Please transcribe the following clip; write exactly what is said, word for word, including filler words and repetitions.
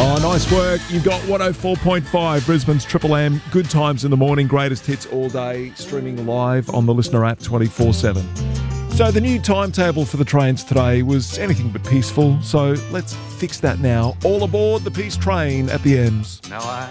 Oh, nice work. You got one oh four point five, Brisbane's Triple M. Good times in the morning, greatest hits all day, streaming live on the Listener app twenty-four seven. So the new timetable for the trains today was anything but peaceful, so let's fix that now. All aboard the Peace Train at the Ems. Now I